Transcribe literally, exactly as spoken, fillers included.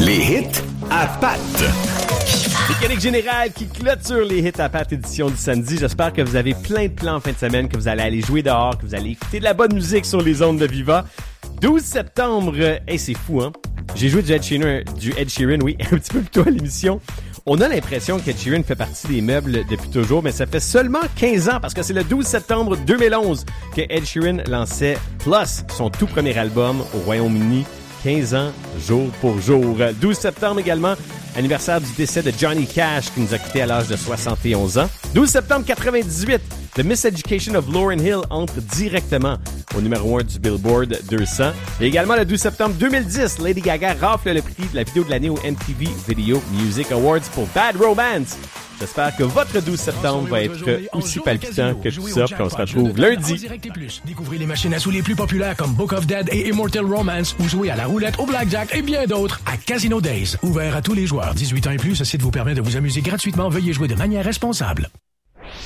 Les hits à Pat. Mécanique générale qui clôture les hits à Pat édition du samedi. J'espère que vous avez plein de plans en fin de semaine, que vous allez aller jouer dehors, que vous allez écouter de la bonne musique sur les ondes de Viva. douze septembre, et hey, c'est fou, hein? J'ai joué du Ed Sheeran, du Ed Sheeran, oui, un petit peu plus tôt à l'émission. On a l'impression qu'Ed Sheeran fait partie des meubles depuis toujours, mais ça fait seulement quinze ans, parce que c'est le douze septembre deux mille onze que Ed Sheeran lançait Plus, son tout premier album au Royaume-Uni. quinze ans, jour pour jour. douze septembre également, anniversaire du décès de Johnny Cash, qui nous a quittés à l'âge de soixante et onze ans. douze septembre quatre-vingt-dix-huit, The Miseducation of Lauryn Hill entre directement au numéro un du Billboard deux cents. Et également le douze septembre deux mille dix, Lady Gaga rafle le prix de la vidéo de l'année au M T V Video Music Awards pour Bad Romance. J'espère que votre douze septembre va être aussi palpitant que tout ça, puis on se retrouve lundi. Découvrez les machines à sous les plus populaires comme Book of Dead et Immortal Romance, ou jouez à la roulette, au blackjack et bien d'autres à Casino Days. Ouvert à tous les joueurs. dix-huit ans et plus, ce site vous permet de vous amuser gratuitement. Veuillez jouer de manière responsable.